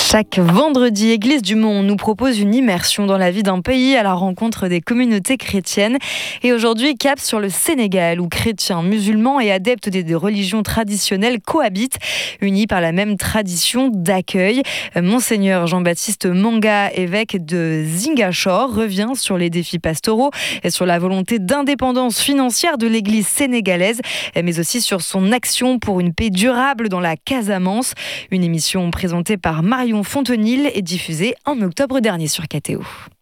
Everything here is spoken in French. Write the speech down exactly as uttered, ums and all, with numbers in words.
Chaque vendredi, Église du Mont nous propose une immersion dans la vie d'un pays à la rencontre des communautés chrétiennes. Et aujourd'hui, cap sur le Sénégal, où chrétiens, musulmans et adeptes des religions traditionnelles cohabitent, unis par la même tradition d'accueil. Monseigneur Jean-Baptiste Manga, évêque de Ziguinchor, revient sur les défis pastoraux et sur la volonté d'indépendance financière de l'Église sénégalaise, mais aussi sur son action pour une paix durable dans la Casamance. Une émission présentée par Marion Fontenil et diffusée en octobre dernier sur K T O.